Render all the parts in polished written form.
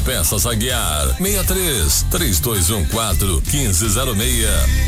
Autopeças Aguiar, 63-3214-1506.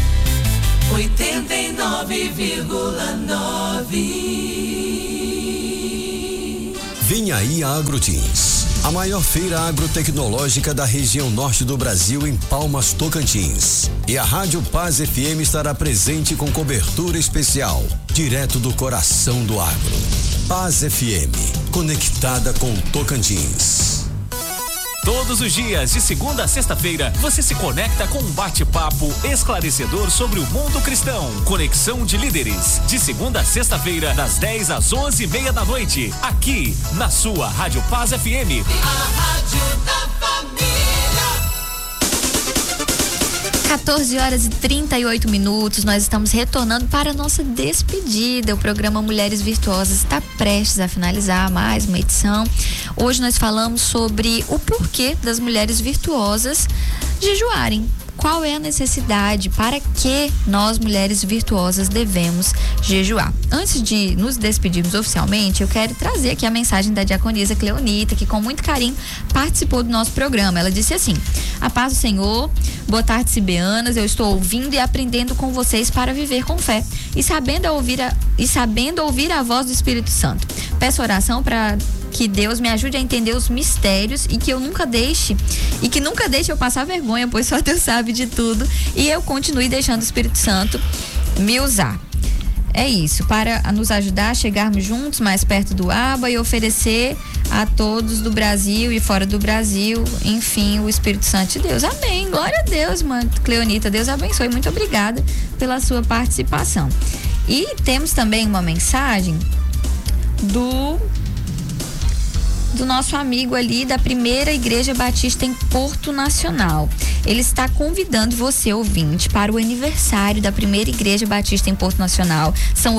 89,9. Vem aí a Agrotins, a maior feira agrotecnológica da região norte do Brasil, em Palmas, Tocantins. E a Rádio Paz FM estará presente com cobertura especial, direto do coração do agro. Paz FM, conectada com Tocantins. Todos os dias, de segunda a sexta-feira, você se conecta com um bate-papo esclarecedor sobre o mundo cristão. Conexão de Líderes, de segunda a sexta-feira, das 10 às 11:30 da noite, aqui na sua Rádio Paz FM. A Rádio da Família. 14h38, nós estamos retornando para a nossa despedida. O programa Mulheres Virtuosas está prestes a finalizar mais uma edição. Hoje nós falamos sobre o porquê das mulheres virtuosas jejuarem. Qual é a necessidade? Para que nós, mulheres virtuosas, devemos jejuar? Antes de nos despedirmos oficialmente, eu quero trazer aqui a mensagem da diaconisa Cleonita, que com muito carinho participou do nosso programa. Ela disse assim: a paz do Senhor, boa tarde, Cibeanas, eu estou ouvindo e aprendendo com vocês para viver com fé e sabendo ouvir a voz do Espírito Santo. Peço oração para que Deus me ajude a entender os mistérios e que nunca deixe eu passar vergonha, pois só Deus sabe de tudo, e eu continue deixando o Espírito Santo me usar. É isso, para nos ajudar a chegarmos juntos mais perto do ABA e oferecer a todos do Brasil e fora do Brasil, enfim, o Espírito Santo de Deus. Amém, glória a Deus, mano. Cleonita, Deus abençoe, muito obrigada pela sua participação. E temos também uma mensagem do nosso amigo ali da Primeira Igreja Batista em Porto Nacional. Ele está convidando você, ouvinte, para o aniversário da Primeira Igreja Batista em Porto Nacional. São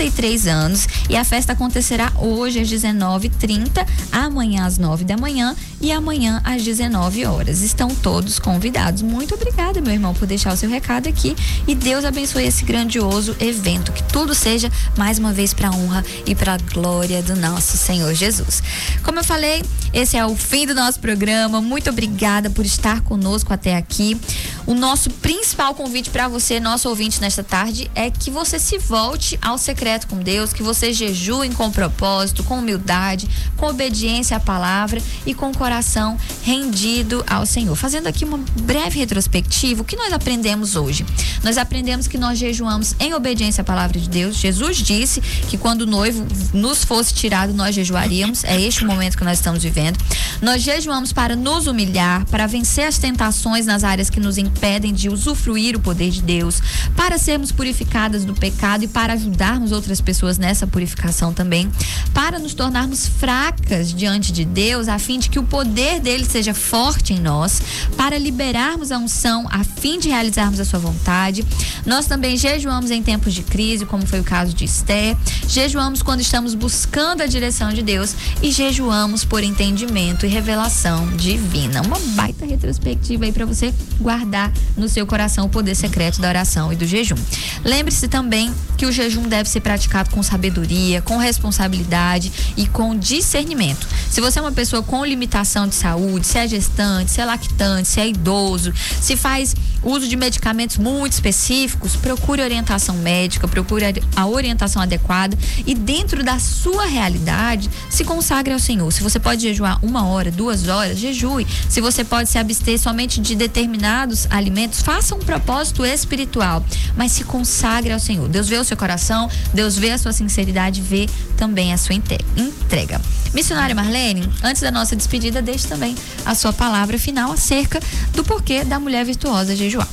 83 anos e a festa acontecerá hoje às 19h30, amanhã às 9 da manhã e amanhã às 19 horas. Estão todos convidados. Muito obrigada, meu irmão, por deixar o seu recado aqui, e Deus abençoe esse grandioso evento. Que tudo seja, mais uma vez, para a honra e para a glória do nosso Senhor Jesus. Como eu falei, esse é o fim do nosso programa. Muito obrigada por estar conosco até aqui. O nosso principal convite para você, nosso ouvinte, nesta tarde, é que você se volte ao secreto com Deus, que você jejue com propósito, com humildade, com obediência à palavra e com o coração rendido ao Senhor. Fazendo aqui uma breve retrospectiva, o que nós aprendemos hoje? Nós aprendemos que nós jejuamos em obediência à palavra de Deus. Jesus disse que quando o noivo nos fosse tirado, nós jejuaríamos. É este o momento que nós estamos vivendo. Nós jejuamos para nos humilhar, para vencer as tentações nas áreas que nos impedem de usufruir o poder de Deus, para sermos purificadas do pecado e para ajudarmos outras pessoas nessa purificação também, para nos tornarmos fracas diante de Deus, a fim de que o poder dele seja forte em nós, para liberarmos a unção, a fim de realizarmos a sua vontade. Nós também jejuamos em tempos de crise, como foi o caso de Esther. Jejuamos quando estamos buscando a direção de Deus e jejuamos por entendimento e revelação divina. Uma baita retrospectiva aí para você guardar no seu coração o poder secreto da oração e do jejum. Lembre-se também que o jejum deve ser praticado com sabedoria, com responsabilidade e com discernimento. Se você é uma pessoa com limitação de saúde, se é gestante, se é lactante, se é idoso, se faz uso de medicamentos muito específicos, procure orientação médica, procure a orientação adequada e, dentro da sua realidade, se consagre ao Senhor. Se você pode jejuar 1 hora, 2 horas, jejue. Se você pode se abster somente de determinados alimentos, faça um propósito espiritual, mas se consagre ao Senhor. Deus vê o seu coração, Deus vê a sua sinceridade, vê também a sua entrega. Missionária Marlene, antes da nossa despedida, deixe também a sua palavra final acerca do porquê da mulher virtuosa jejuar.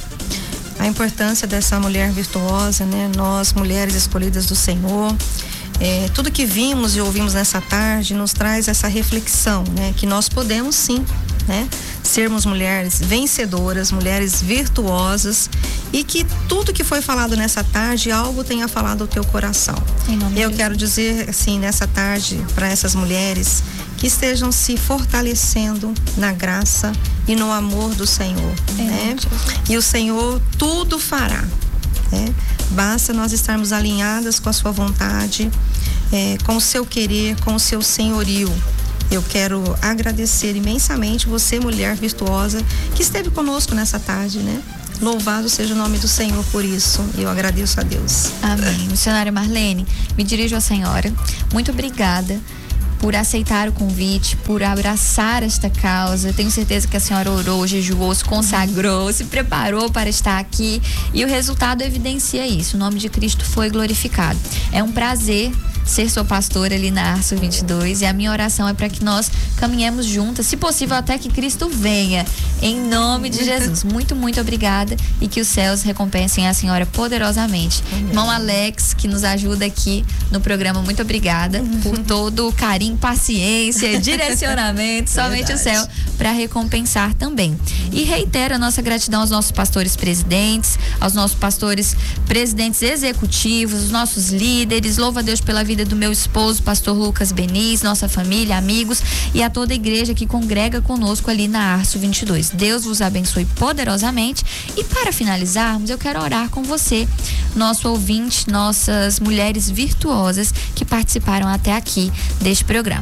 A importância dessa mulher virtuosa, né? Nós, mulheres escolhidas do Senhor, tudo que vimos e ouvimos nessa tarde nos traz essa reflexão, né? Que nós podemos sim, né? Sermos mulheres vencedoras, mulheres virtuosas, e que tudo que foi falado nessa tarde, algo tenha falado ao teu coração. Eu quero dizer assim, nessa tarde, para essas mulheres, que estejam se fortalecendo na graça e no amor do Senhor, né? E o Senhor tudo fará, né? Basta nós estarmos alinhadas com a sua vontade, com o seu querer, com o seu senhorio. Eu quero agradecer imensamente você, mulher virtuosa, que esteve conosco nessa tarde, né? Louvado seja o nome do Senhor por isso. Eu agradeço a Deus. Amém. Missionária Marlene, me dirijo à senhora. Muito obrigada por aceitar o convite, por abraçar esta causa. Tenho certeza que a senhora orou, jejuou, se consagrou, se preparou para estar aqui e o resultado evidencia isso. O nome de Cristo foi glorificado. É um prazer ser sua pastora ali na Arço 22 e a minha oração é para que nós caminhemos juntas, se possível até que Cristo venha, em nome de Jesus. Muito, muito obrigada e que os céus recompensem a senhora poderosamente. Amém. Irmão Alex, que nos ajuda aqui no programa, muito obrigada por todo o carinho, paciência, direcionamento, somente o céu para recompensar também. E reitero a nossa gratidão aos nossos pastores presidentes, aos nossos pastores presidentes executivos, os nossos líderes. Louvo a Deus pela vida do meu esposo, pastor Lucas Beniz, nossa família, amigos e a toda a igreja que congrega conosco ali na Arço 22. Deus vos abençoe poderosamente. E para finalizarmos, eu quero orar com você, nosso ouvinte, nossas mulheres virtuosas que participaram até aqui deste programa.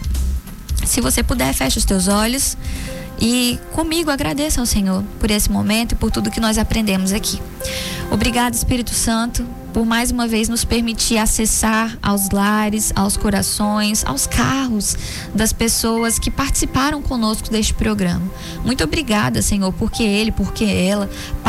Se você puder, feche os teus olhos e comigo agradeça ao Senhor por esse momento e por tudo que nós aprendemos aqui. Obrigado, Espírito Santo, por mais uma vez nos permitir acessar aos lares, aos corações, aos carros das pessoas que participaram conosco deste programa. Muito obrigada, Senhor, porque ela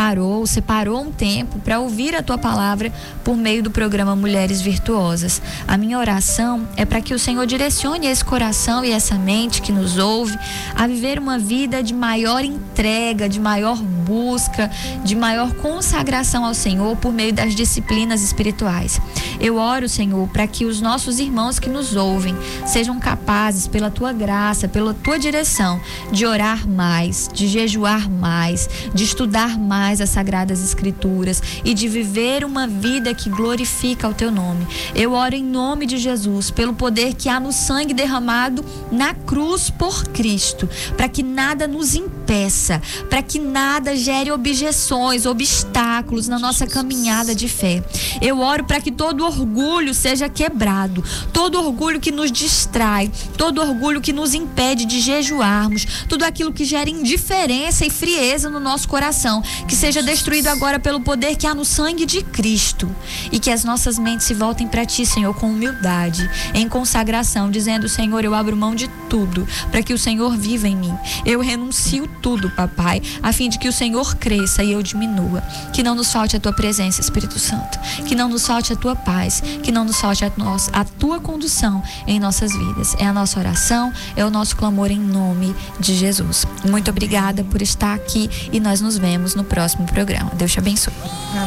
separou um tempo para ouvir a Tua palavra por meio do programa Mulheres Virtuosas. A minha oração é para que o Senhor direcione esse coração e essa mente que nos ouve a viver uma vida de maior entrega, de maior busca, de maior consagração ao Senhor por meio das disciplinas espirituais. Eu oro, Senhor, para que os nossos irmãos que nos ouvem sejam capazes, pela Tua graça, pela Tua direção, de orar mais, de jejuar mais, de estudar mais as Sagradas Escrituras e de viver uma vida que glorifica o Teu nome. Eu oro em nome de Jesus, pelo poder que há no sangue derramado na cruz por Cristo, para que nada nos impeça, para que nada gere objeções, obstáculos na nossa caminhada de fé. Eu oro para que todo orgulho seja quebrado, todo orgulho que nos distrai, todo orgulho que nos impede de jejuarmos, tudo aquilo que gera indiferença e frieza no nosso coração, que seja destruído agora pelo poder que há no sangue de Cristo, e que as nossas mentes se voltem para Ti, Senhor, com humildade, em consagração, dizendo: Senhor, eu abro mão de tudo para que o Senhor viva em mim. Eu renuncio tudo, Papai, a fim de que o Senhor cresça e eu diminua. Que não nos falte a Tua presença, Espírito Santo, que não nos falte a Tua paz, que não nos falte a Tua condução em nossas vidas. É a nossa oração, é o nosso clamor em nome de Jesus. Muito obrigada por estar aqui e nós nos vemos no próximo programa. Deus te abençoe.